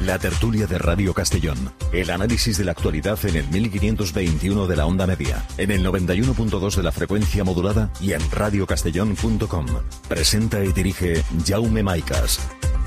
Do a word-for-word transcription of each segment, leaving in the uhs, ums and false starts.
La tertulia de Radio Castellón. El análisis de la actualidad en el mil quinientos veintiuno de la onda media, en el noventa y uno punto dos de la frecuencia modulada y en radio castellón punto com. Presenta y dirige Jaume Maicas.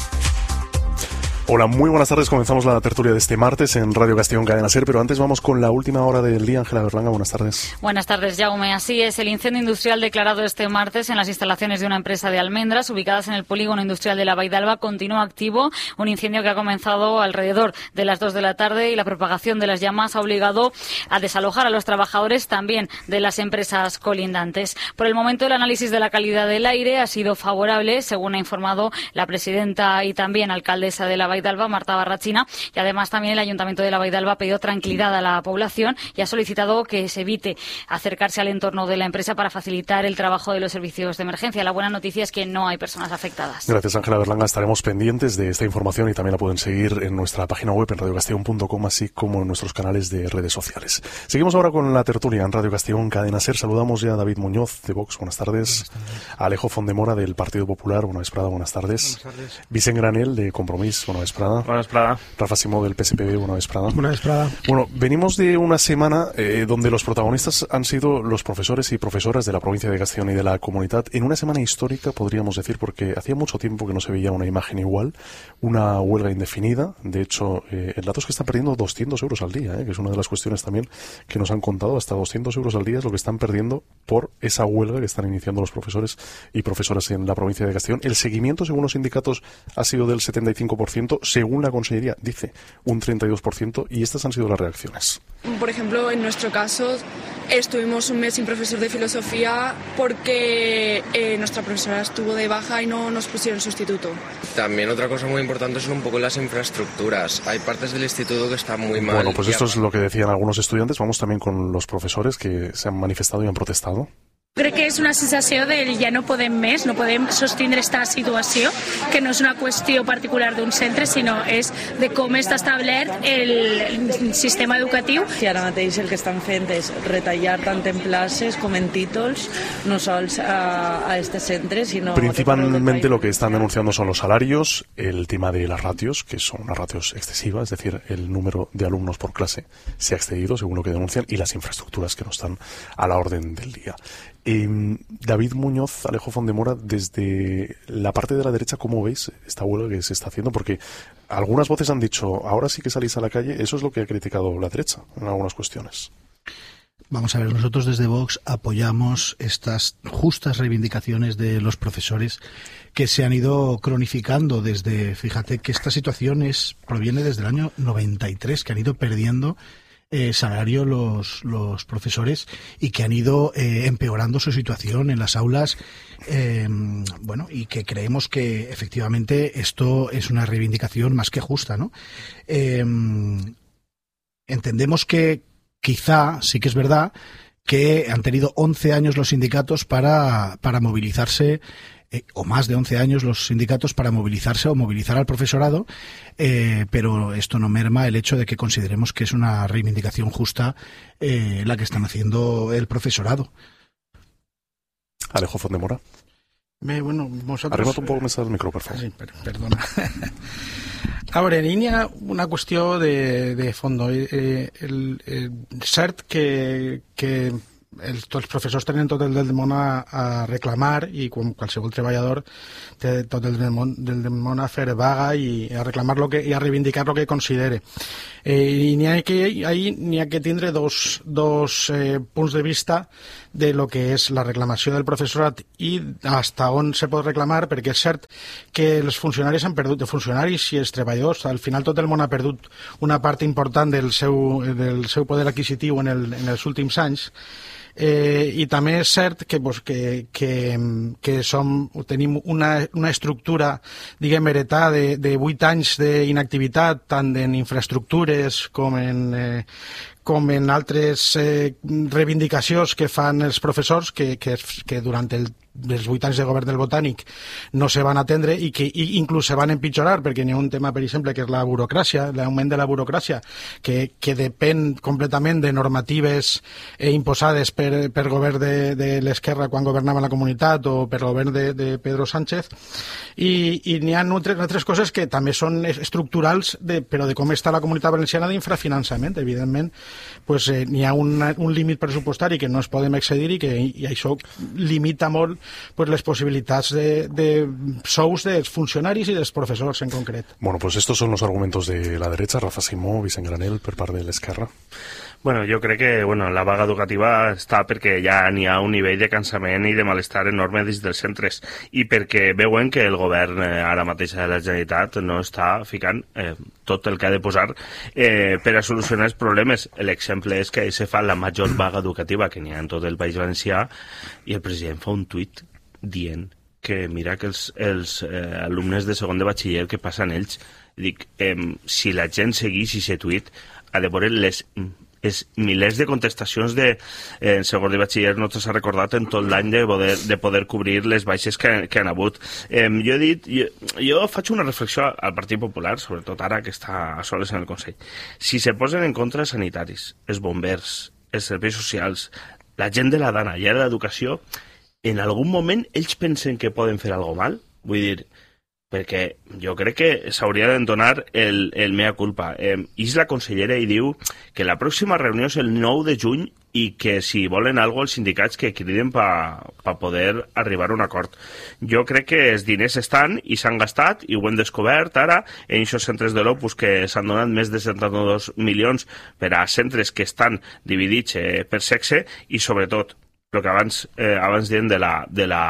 Hola, muy buenas tardes. Comenzamos la tertulia de este martes en Radio Castellón Cadena Ser, pero antes vamos con la última hora del día. Ángela Berlanga, buenas tardes. Buenas tardes, Jaume. Así es, el incendio industrial declarado este martes en las instalaciones de una empresa de almendras ubicadas en el polígono industrial de la Baidalba continúa activo. Un incendio que ha comenzado alrededor de las dos de la tarde y la propagación de las llamas ha obligado a desalojar a los trabajadores también de las empresas colindantes. Por el momento, el análisis de la calidad del aire ha sido favorable, según ha informado la presidenta y también alcaldesa de la Baidalba, Marta Barrachina, y además también el Ayuntamiento de la Baidalba ha pedido tranquilidad a la población y ha solicitado que se evite acercarse al entorno de la empresa para facilitar el trabajo de los servicios de emergencia. La buena noticia es que no hay personas afectadas. Gracias, Ángela Berlanga. Estaremos pendientes de esta información y también la pueden seguir en nuestra página web en radio castellón punto com, así como en nuestros canales de redes sociales. Seguimos ahora con la tertulia en Radio Castellón Cadena Ser. Saludamos ya a David Muñoz de Vox, buenas tardes. Buenas tardes. A Alejo Fondemora del Partido Popular, buenas tardes. Buenas tardes. Buenas tardes. Vicent Granel de Compromís, buenas Prada. Buenas Prada. Rafa Simó del P S P B, buenas Prada. Buenas Prada. Bueno, venimos de una semana eh, donde los protagonistas han sido los profesores y profesoras de la provincia de Castellón y de la comunidad. En una semana histórica, podríamos decir, porque hacía mucho tiempo que no se veía una imagen igual, una huelga indefinida. De hecho, eh, el dato es que están perdiendo doscientos euros al día, eh, que es una de las cuestiones también que nos han contado. Hasta doscientos euros al día es lo que están perdiendo por esa huelga que están iniciando los profesores y profesoras en la provincia de Castellón. El seguimiento, según los sindicatos, ha sido del setenta y cinco por ciento, según la Consellería dice un treinta y dos por ciento, y estas han sido las reacciones. Por ejemplo, en nuestro caso, estuvimos un mes sin profesor de filosofía porque eh, nuestra profesora estuvo de baja y no nos pusieron sustituto. También otra cosa muy importante son un poco las infraestructuras. Hay partes del instituto que están muy mal. Bueno, pues esto es lo que decían algunos estudiantes. Vamos también con los profesores que se han manifestado y han protestado. Crec que és una sensació del ja no podem més, no podem sostindre esta situació, que no és una qüestió particular d'un centre, sinó és de com està establert el sistema educatiu. I ara mateix el que estan fent és retallar tant en places com en títols, no sols a, a este centre, sino... Principalmente lo que están denunciando son los salarios, el tema de las ratios, que son unas ratios excesivas, es decir, el número de alumnos por clase se ha excedido, según lo que denuncian, y las infraestructuras que no están a la orden del día. Eh, David Muñoz, Alejo Fondemora, desde la parte de la derecha, ¿cómo veis esta huelga que se está haciendo? Porque algunas voces han dicho, ahora sí que salís a la calle. Eso es lo que ha criticado la derecha en algunas cuestiones. Vamos a ver, nosotros desde Vox apoyamos estas justas reivindicaciones de los profesores que se han ido cronificando desde, fíjate que esta situación es, proviene desde el año noventa y tres, que han ido perdiendo Eh, salario los, los profesores y que han ido eh, empeorando su situación en las aulas, eh, bueno, y que creemos que efectivamente esto es una reivindicación más que justa, ¿no? Eh, entendemos que quizá sí que es verdad que han tenido once años los sindicatos para, para movilizarse, Eh, o más de once años los sindicatos para movilizarse o movilizar al profesorado, eh, pero esto no merma el hecho de que consideremos que es una reivindicación justa eh, la que están haciendo el profesorado. Alejo Fondemora. Bé, bueno, vosotros... Arríma't un poc més al micro, per favor. Sí, per, perdona. A veure, en línia, una qüestió de, de fondo. Eh, el, el, cert que, que els, els professors tenen tot el del món a, a reclamar, i com qualsevol treballador té tot el del món, del món a fer vaga i a reclamar lo que, i a reivindicar el que considere. Eh, I n'hi ha que, ahí n'hi ha que tindre dos, dos eh, punts de vista de lo que és la reclamació del professorat i hasta on se pot reclamar, perquè és cert que els funcionaris han perdut, de funcionaris i els treballadors, al final tot el món ha perdut una part important del seu, del seu poder adquisitiu en, el, en els últims anys. Eh, i també és cert que, pues, que, que, que som, tenim una, una estructura, diguem, heretada de, de vuit anys d'inactivitat, tant en infraestructures com en, eh, com en altres eh, reivindicacions que fan els professors, que, que, que durant el dels vuit anys de govern del Botànic no se van atendre i que inclús se van empitjorar, perquè n'hi ha un tema, per exemple, que és la burocràcia, l'augment de la burocràcia, que, que depèn completament de normatives eh, imposades per, per govern de, de l'esquerra quan governava la comunitat o per govern de, de Pedro Sánchez, i, i n'hi ha altres, altres coses que també són estructurals, de, però de com està la comunitat valenciana d'infrafinançament. Evidentment, pues, eh, n'hi ha un, un límit pressupostari que no es podem excedir i que i això limita molt pues les posibilidades de, de sous dels funcionaris i dels professors en concret. Bueno, pues estos son los argumentos de la derecha. Rafa Simó, Vicent Granel, per part de l'Esquerra. Bueno, jo crec que bueno, la vaga educativa està perquè ja n'hi ha un nivell de cansament i de malestar enorme dins dels centres i perquè veuen que el govern eh, ara mateix de la Generalitat no està ficant eh, tot el que ha de posar eh, per a solucionar els problemes. L'exemple és que se fa la major vaga educativa que n'hi ha en tot el País Valencià i el president fa un tuit dient que mira que els, els eh, alumnes de segon de batxiller que passen ells, dic, eh, si la gent seguís aquest tuit ha de veure les és milers de contestacions de eh, segon de batxiller no t'has recordat en tot l'any de poder, de poder cobrir les baixes que, que han hagut. Eh, jo he dit, jo, jo faig una reflexió al Partit Popular, sobretot ara que està a soles en el Consell. Si se posen en contra els sanitaris, els bombers, els serveis socials, la gent de la dana i de l'educació, en algun moment ells pensen que poden fer alguna mal? Vull dir, perquè jo crec que s'hauria d'entonar el, el mea culpa. Eh, és la consellera i diu que la pròxima reunió és el nou de juny i que si volen alguna els sindicats que criden per pa poder arribar a un acord. Jo crec que els diners estan i s'han gastat i ho hem descobert ara en aquests centres de l'Opus que s'han donat més de setanta-dos milions per a centres que estan dividits eh, per sexe i sobretot el que abans, eh, abans dient de la... De la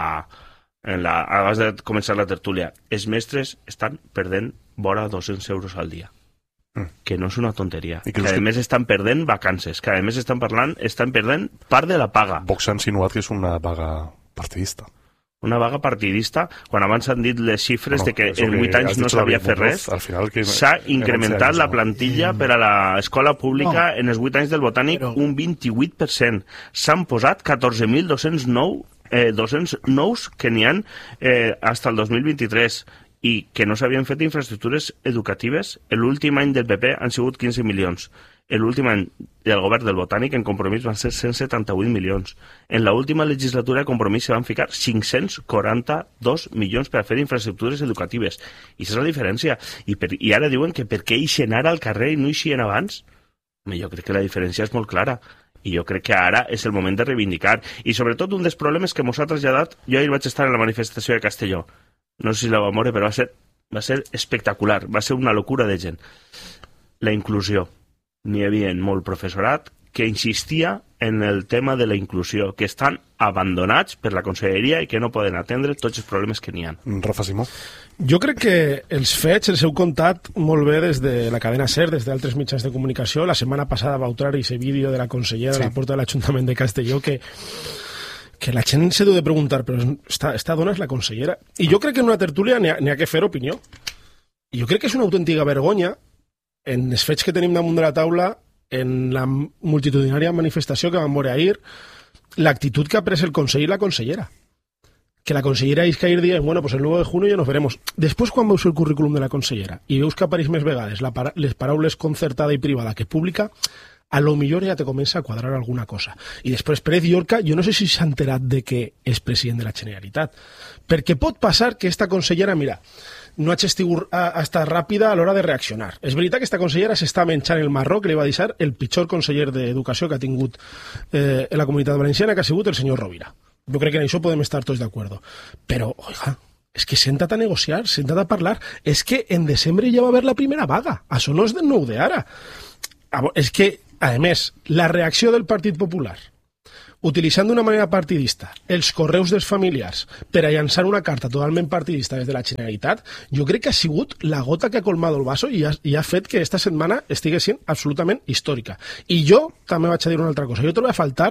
En la, abans de començar la tertúlia, els mestres estan perdent vora dos-cents euros al dia, mm. que no és una tonteria, que a més estan perdent vacances, que a més estan parlant, estan perdent part de la paga. Vox ha insinuat que és una vaga partidista. Una vaga partidista, quan abans han dit les xifres no, de que en vuit anys no s'havia fet res, s'ha incrementat la plantilla per a l'escola pública no. en els vuit anys del Botànic Però... un vint-i-vuit per cent. S'han posat catorze mil dos-cents nou Eh, dos-cents nous que n'hi ha eh, fins al dos mil vint-i-tres i que no s'havien fet infraestructures educatives. L'últim any del P P han sigut quinze milions. L'últim any del govern del Botànic en Compromís van ser cent setanta-vuit milions. En l'última legislatura de Compromís se van ficar cinc-cents quaranta-dos milions per a fer infraestructures educatives. I aquesta és la diferència. I, per, i ara diuen que per què ixen ara al carrer i no ixien abans? Jo crec que la diferència és molt clara. I jo crec que ara és el moment de reivindicar. I sobretot un dels problemes que mos ha traslladat, jo ahir vaig estar en la manifestació de Castelló, no sé si la va veure, però va ser, va ser espectacular, va ser una locura de gent. La inclusió. N'hi havia molt professorat que insistia en el tema de la inclusió, que estan abandonats per la conselleria i que no poden atendre tots els problemes que n'hi ha. Rafa Simó. Jo crec que els fets els heu contat molt bé des de la cadena SER, des d'altres mitjans de comunicació. La setmana passada va utrar aquest vídeo de la consellera sí. a la porta de l'Ajuntament de Castelló que, que la gent se deu de preguntar, però està, està dona és la consellera. I jo crec que en una tertúlia n'hi ha, n'hi ha que fer opinió. I jo crec que és una autèntica vergonya en els fets que tenim damunt de la taula, en la multitudinària manifestació que vam veure ahir, l'actitud que ha pres el Consell i la consellera. Que la consellera és que ahir dient, bueno, pues el nueve de junio ya nos veremos. Després, quan veus el currículum de la consellera i veus que apareix més vegades la para les paraules concertada i privada que pública, a lo millor ja te comença a quadrar alguna cosa. I després Pérez Llorca, jo no sé si s'ha enterat de que és president de la Generalitat. Perquè pot passar que esta consellera, mira, no ha estat, ha estat ràpida a l'hora de reaccionar. És veritat que esta consellera s'està menjant el marró que li va deixar el pitjor conseller d'Educació que ha tingut eh, en la Comunitat Valenciana, que ha sigut el senyor Rovira. Jo crec que en això podem estar tots d'acord. Però, oiga, és que senta't a negociar, senta't a parlar. És que en desembre ja va haver la primera vaga. Això no és de nou d'ara. És que, a més, la reacció del Partit Popular, utilitzant d'una manera partidista els correus dels familiars per a llançar una carta totalment partidista des de la Generalitat, jo crec que ha sigut la gota que ha colmado el vaso i ha, i ha fet que esta setmana estigui sent absolutament històrica. I jo també vaig a dir una altra cosa. Jo trobo a faltar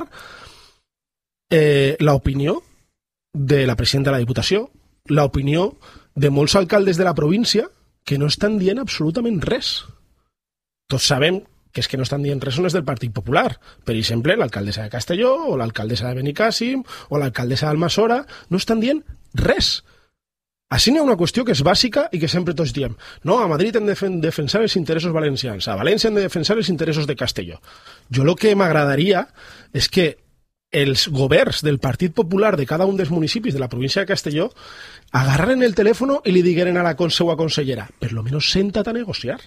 eh, l'opinió de la presidenta de la Diputació, l'opinió de molts alcaldes de la província que no estan dient absolutament res. Tots sabem que és que no estan dient res són els del Partit Popular. Per exemple, l'alcaldessa de Castelló, o l'alcaldessa de Benicàssim, o l'alcaldessa d'Almassora, no estan dient res. Així n'hi ha una qüestió que és bàsica i que sempre tots diem. No, a Madrid hem de defensar els interessos valencians, a València hem de defensar els interessos de Castelló. Jo el que m'agradaria és que els governs del Partit Popular de cada un dels municipis de la província de Castelló agarren el telèfon i li digueren a la seua consellera, per lo menos senta't a negociar.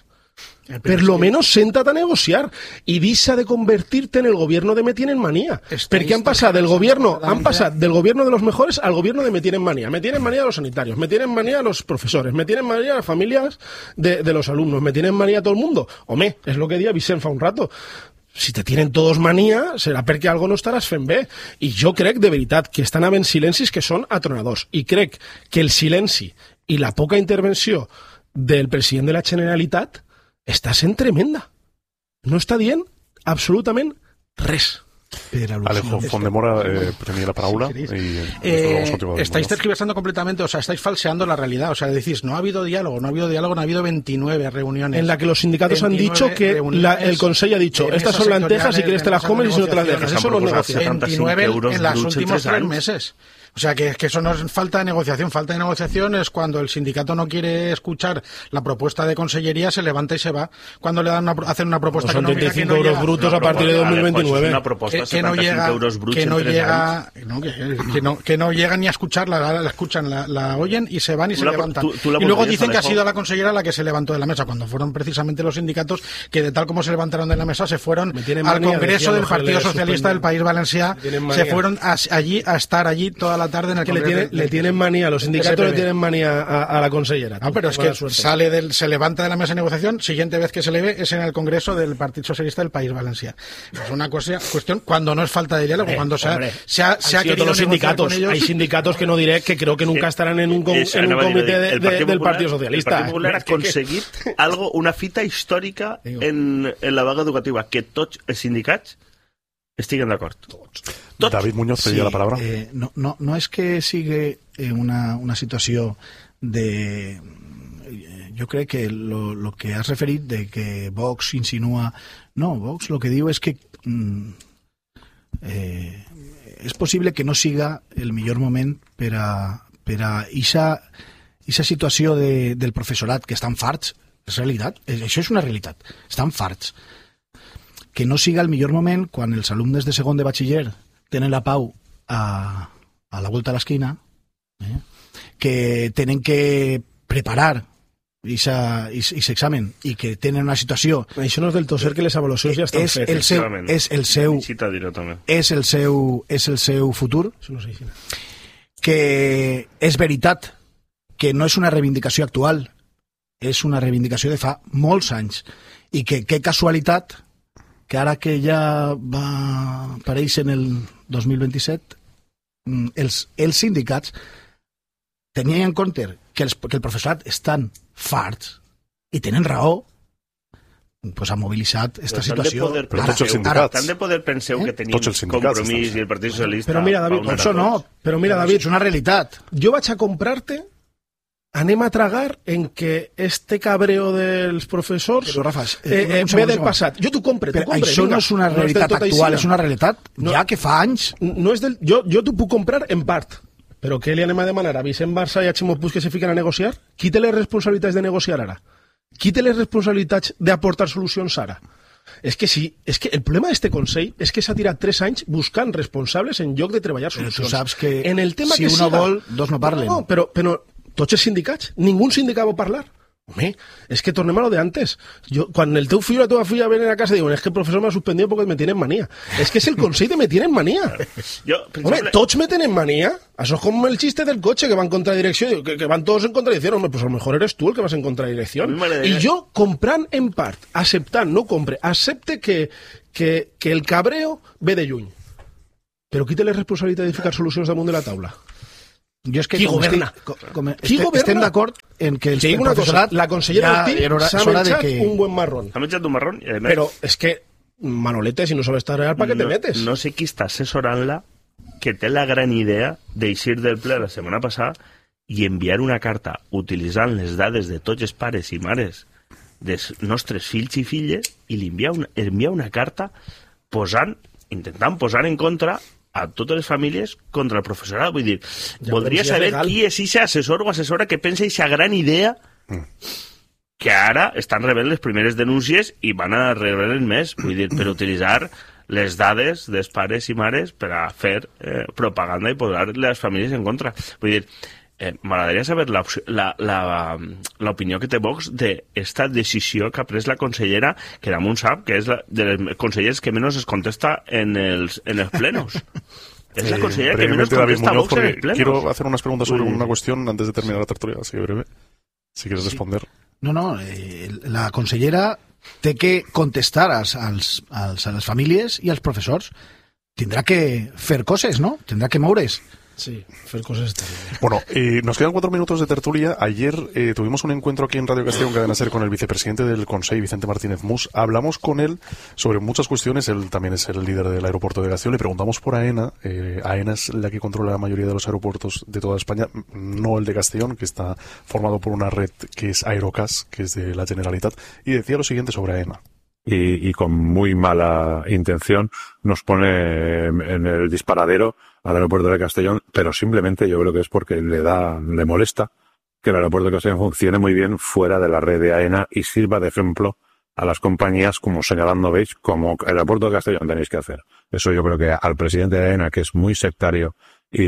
Per lo menos senta't a negociar y deixa de convertirte en el gobierno de me tienen manía. Perquè han passat del gobierno, han passat del gobierno de los mejores al gobierno de me tienen manía. Me tienen manía a los sanitarios, me tienen manía a los profesores, me tienen manía a las familias de, de los alumnos, me tienen manía a todo el mundo. Home, és lo que dia Vicent fa un rato. Si te tienen todos manía, serà perquè algo no estaràs fent bé. I jo crec, de veritat, que estan havent silencis que són atronadors. I crec que el silenci i la poca intervenció del president de la Generalitat està sent tremenda. No està dient absolutament res. Alejo Fondemora eh, tenía la palabra y eh, estáis tergiversando completamente, o sea, estáis falseando la realidad, o sea, decís, no ha habido diálogo, no ha habido diálogo, no ha habido veintinueve reuniones. En la que los sindicatos han dicho que la, el Consejo ha dicho, estas son lentejas, si quieres te las comes y si no te las dejas. Eso lo negocia. veintinueve en los últimos tres meses. O sea, que, que eso no es falta de negociación. Falta de negociación es cuando el sindicato no quiere escuchar la propuesta de consellería, se levanta y se va. Cuando le dan una, hacen una propuesta económica que no treinta y cinco euros brutos a partir de dos mil veintinueve. Una propuesta que, que no llega, euros brutos que no en tres llega, no, que, que no, que no llegan ni a escucharla, la, la escuchan, la, la oyen y se van y se la, levantan. Tú, tú y luego dicen que ha sido la consellera la que se levantó de la mesa, cuando fueron precisamente los sindicatos que de tal como se levantaron de la mesa se fueron al Congreso del Partido Socialista del País Valencià, se fueron a, allí a estar allí toda la tarde en el Congreso. Le tienen manía, los sindicatos le tienen manía a, a la consellera. No, pero es que sale del, se levanta de la mesa de negociación, siguiente vez que se le ve es en el Congreso del Partido Socialista del País Valencià. Es una cosa, cuestión cuando no es falta de diálogo, eh, cuando se ha, hombre, se ha, se ha querido los sindicatos. Con ellos. Hay sindicatos que no diré que creo que nunca estarán en un, en un comité de, de, Partido del Popular, Partido Socialista. El Partido Popular ha conseguit algo, una fita històrica en, en la vaga educativa, que tots els sindicats estiguen d'acord. David Muñoz pedía sí, la palabra. Eh, no, no, no es que sigue eh, una, una situació de... Jo crec que lo, lo que has referit de que Vox insinua... No, Vox lo que diu és que mm, eh, és possible que no siga el millor moment per a, per a ixa, ixa situació de, del professorat que estan farts. És realitat, això és una realitat. Estan farts. Que no siga el millor moment quan els alumnes de segon de batxiller tenen la pau a, a la volta a l'esquina, eh? que tenen que preparar aquest examen i que tenen una situació... Això no és del tot cert que les avaluacions ja estan és fetes. El seu, és, el seu, és, el seu, és el seu futur, no sé si que és veritat que no és una reivindicació actual, és una reivindicació de fa molts anys, i que què casualitat que ara que ja va aparèixer en el dos mil vint-i-set, els, els sindicats tenien en compte que, els, que el professorat estan farts i tenen raó, pues ha mobilitzat aquesta situació. Poder, però tots els sindicats. Tant de poder penseu eh? que tenim Compromís i el Partit Socialista... Però mira, David, això no, però mira, David, és una realitat. Jo vaig a comprar-te, anem a tragar en que este cabreo dels professors però, Rafa, eh, eh, ve del passat. Jo t'ho compre, t'ho compre. Això vinga, no és una realitat no és actual, és una realitat no, ja que fa anys. No és del, jo jo t'ho puc comprar en part, però què li anem a demanar a Vicent Barça i a Ximo Puig que se fiquen a negociar? Qui té les responsabilitats de negociar ara? Qui té les responsabilitats d'aportar solucions ara? És que sí, és que el problema d'este Consell és que s'ha tirat tres anys buscant responsables en lloc de treballar solucions. Però tu saps que en el tema si que uno siga, vol, dos no parlen. No, no, però, però tots els sindicats, ningú sindicat va parlar. Home, és que tornem a lo de antes. Jo, quan el teu fill o la teva filla venen a casa i diuen és que el professor m'ha suspendido perquè me tienen manía. És que és el Consell de me tienen manía. Jo, Home, exemple... tots me tenen manía. Això és com el chiste del cotxe que va en contradirecció, que, que van todos en contradicción. Home, pues a lo mejor eres tú el que vas en contradirección. I jo, comprant en part, acceptant, no compre, accepte que, que, que el cabreo ve de lluny. Però qui té la responsabilitat de ficar solucions damunt de la taula? Jo és que qui governa? Com, com, Qui este, governa? Estem d'acord en que el, el professorat, la consellera Ortiz s'ha menjat que... un buen marrón. S'ha menjat un marrón. I además, però és que, Manolete, si no sabes tarear, ¿para qué no, te metes? No sé qui està assessorant-la que té la gran idea d'eixir del ple la setmana passada i enviar una carta utilitzant les dades de tots els pares i mares dels nostres fills i filles i li envia una, envia una carta posant, intentant posar en contra a totes les famílies contra el professorat. Vull dir, ja voldria saber legal. Qui és aquest assessor o assessora que pensa aquesta gran idea mm. que ara estan rebent les primeres denúncies i van a rebre més, vull dir, per utilitzar les dades dels pares i mares per a fer eh, propaganda i posar les famílies en contra. Vull dir, eh, m'agradaria saber l'opinió que té Vox d'esta decisió que ha pres la consellera, que damunt sap que és la, de les consellers que menys es contesta en els, en els plenos. Es la consellera eh, que menos contesta Vox en els plenos. Quiero hacer unas preguntas sobre una cuestión antes de terminar la tertulia, así que breve. Si quieres sí. responder. No, no, eh, la consellera té que contestar als, als, als, a les famílies i als professors. Tindrà que fer coses, ¿no? Tendrá que moure's. Sí, hacer cosas terribles. Bueno, eh, nos quedan cuatro minutos de tertulia. Ayer eh, tuvimos un encuentro aquí en Radio Castellón Cadena Ser con el vicepresidente del Consell, Vicente Martínez Mus. Hablamos con él sobre muchas cuestiones. Él también es el líder del aeropuerto de Castellón. Le preguntamos por AENA. Eh, AENA es la que controla la mayoría de los aeropuertos de toda España, no el de Castellón, que está formado por una red que es Aerocas, que es de la Generalitat. Y decía lo siguiente sobre AENA. Y, y con muy mala intención nos pone en el disparadero al aeropuerto de Castellón, pero simplemente yo creo que es porque le da, le molesta que el aeropuerto de Castellón funcione muy bien fuera de la red de AENA y sirva de ejemplo a las compañías, como señalando veis, como el aeropuerto de Castellón tenéis que hacer. Eso yo creo que al presidente de AENA, que es muy sectario y,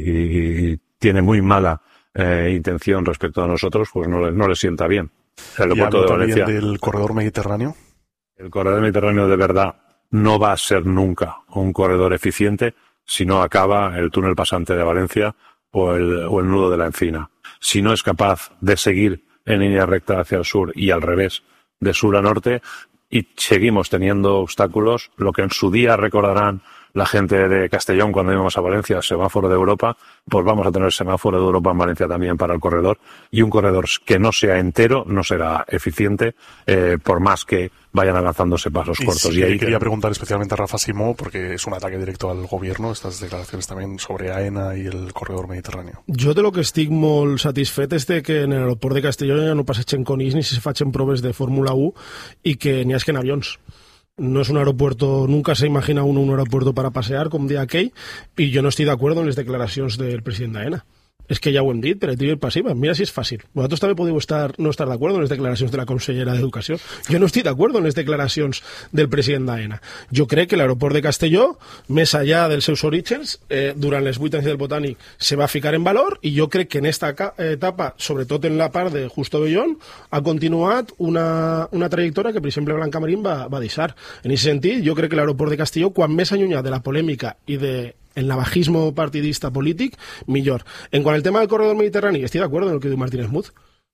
y, y tiene muy mala eh, intención respecto a nosotros, pues no, no le sienta bien. El aeropuerto de Valencia. ¿Y del corredor mediterráneo? El corredor mediterráneo de verdad no va a ser nunca un corredor eficiente si no acaba el túnel pasante de Valencia o el, o el nudo de la Encina. Si no es capaz de seguir en línea recta hacia el sur y al revés, de sur a norte, y seguimos teniendo obstáculos, lo que en su día recordarán la gente de Castellón cuando íbamos a Valencia, semáforo de Europa, pues vamos a tener semáforo de Europa en Valencia también para el corredor, y un corredor que no sea entero no será eficiente, eh, por más que vayan avanzándose pasos cortos. Sí, y ahí quería que... preguntar especialmente a Rafa Simó, porque es un ataque directo al gobierno, estas declaraciones también sobre AENA y el corredor mediterráneo. Jo de lo que estic molt satisfet és de que en l'aeroport de Castelló ja no passegen conis ni se facin proves de Fórmula u i que n'hi hagi avions. No es un aeropuerto, nunca se imagina uno un aeropuerto para pasear, com dia aquell, i jo no estic d'acord en les declaracions del president d'AENA. És que ja ho hem dit, per activa i passiva. Mira si és fàcil. Vosaltres també podeu estar, no estar d'acord en les declaracions de la consellera d'Educació. Jo no estic d'acord en les declaracions del president d'AENA. Jo crec que l'aeroport de Castelló, més allà dels seus orígens, eh, durant les vuit anys del Botànic, se va ficar en valor, i jo crec que en esta etapa, sobretot en la part de Justo Bellón, ha continuat una, una trajectòria que, per exemple, Blanca Marín va, va deixar. En aquest sentit, jo crec que l'aeroport de Castelló, quan més allunyat de la polèmica i de el navajismo partidista polític, millor. En quant al tema del corredor mediterrani, estic d'acord en el que diu Martínez Mus.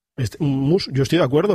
Mus, jo estic d'acord.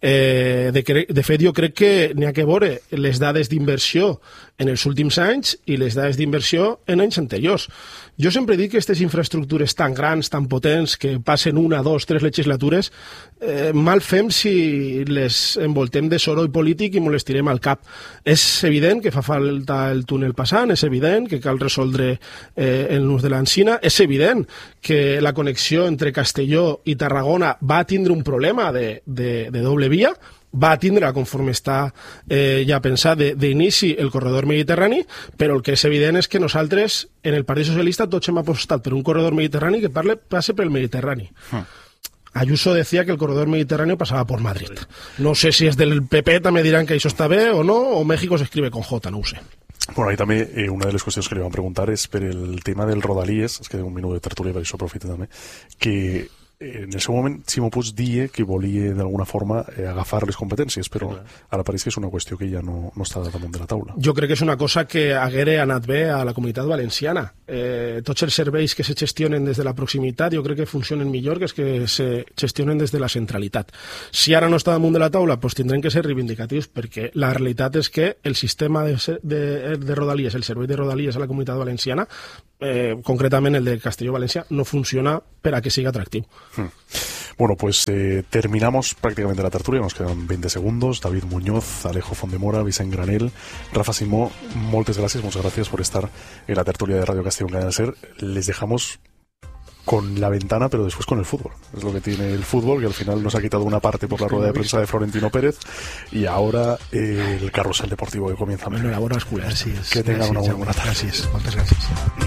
Eh, de, de fet, jo crec que n'hi ha que veure les dades d'inversió en els últims anys i les dades d'inversió en anys anteriors. Jo sempre dic que aquestes infraestructures tan grans, tan potents, que passen una, dos, tres legislatures, eh, mal fem si les envoltem de soroll polític i molestirem al cap. És evident que fa falta el túnel passant, és evident que cal resoldre eh, el nus de l'Encina, és evident que la connexió entre Castelló i Tarragona va tindre un problema de, de, de doble via, va tindre, conforme està eh, ja pensat d'inici, el corredor mediterrani, però el que és evident és que nosaltres, en el Partit Socialista, tots hem apostat per un corredor mediterrani que parle, passe pel Mediterrani. Hmm. Ayuso decía que el corredor mediterráneo pasaba por Madrid. No sé si es del P P, també diran que això està bé o no, o México se escribe con J, no ho sé. Bueno, ahí també eh, una de les qüestions que li vam preguntar és per el tema del Rodalies, és que un minut de tertúlia per això aprofita també, que en el seu moment Ximo Puig dia que volia d'alguna forma eh, agafar les competències, però sí, ara pareix que és una qüestió que ja no, no està damunt de la taula. Jo crec que és una cosa que haguera anat bé a la Comunitat Valenciana. Eh, tots els serveis que se gestionen des de la proximitat jo crec que funcionen millor que els que se gestionen des de la centralitat. Si ara no està damunt de la taula, doncs tindrem que ser reivindicatius, perquè la realitat és que el sistema de, de, de Rodalies, el servei de Rodalies a la Comunitat Valenciana, eh, concretament el de Castelló-Valencia, no funciona per a que sigui atractiu. Hmm. Bueno, pues eh, terminamos prácticamente la tertulia, nos quedan veinte segundos. David Muñoz, Alejo Fondemora, Vicent Granel, Rafa Simó, moltes gràcies, muchas gracias por estar en la tertulia de Radio Castellón Cadena Ser. Les dejamos con la ventana, pero después con el fútbol. Es lo que tiene el fútbol, que al final nos ha quitado una parte por la rueda de prensa de Florentino Pérez, y ahora eh, el carrusel deportivo que comienza. Enhorabuena, escuela. Así es. Que tengan una muy buena tarde. Así es. Muchas gracias.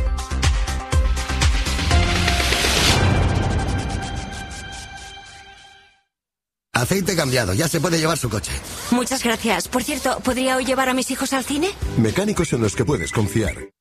Aceite cambiado, ya se puede llevar su coche. Muchas gracias. Por cierto, ¿podría hoy llevar a mis hijos al cine? Mecánicos en los que puedes confiar.